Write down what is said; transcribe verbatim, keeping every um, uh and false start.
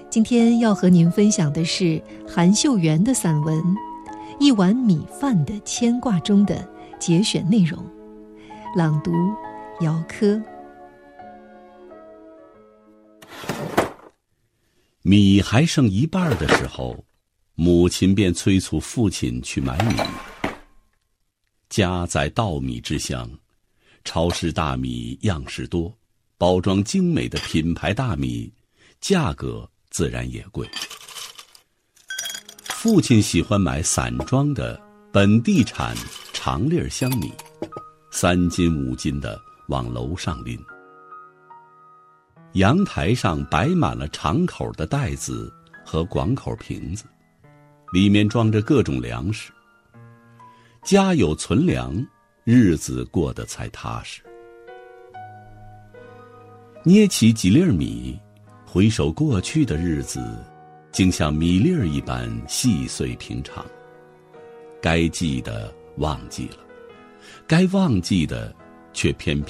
今天要和您分享的是韩秀媛的散文《一碗米饭的牵挂》中的节选内容，朗读姚科。 米还剩一半的时候，母亲便催促父亲去买米。家在稻米之乡，超市大米样式多，包装精美的品牌大米，价格自然也贵。父亲喜欢买散装的本地产长粒香米，三斤五斤的往楼上拎。阳台上摆满了长口的袋子和广口瓶子，里面装着各种粮食。家有存粮，日子过得才踏实。捏起几粒米，回首过去的日子，竟像米粒一般细碎平常。该记的忘记了，该忘记的却偏偏